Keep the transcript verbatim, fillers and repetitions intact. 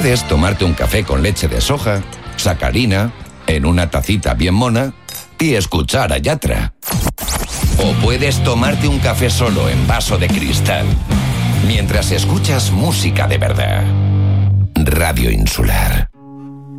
Puedes tomarte un café con leche de soja, sacarina, en una tacita bien mona y escuchar a Yatra. O puedes tomarte un café solo en vaso de cristal, mientras escuchas música de verdad. Radio Insular.